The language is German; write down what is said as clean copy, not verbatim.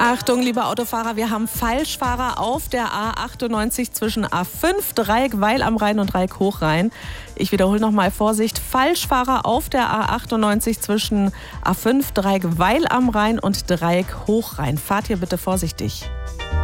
Achtung, liebe Autofahrer, wir haben Falschfahrer auf der A98 zwischen A5, Dreieck Weil am Rhein und Dreieck Hochrhein. Ich wiederhole nochmal, Vorsicht, Falschfahrer auf der A98 zwischen A5, Dreieck Weil am Rhein und Dreieck Hochrhein. Fahrt hier bitte vorsichtig.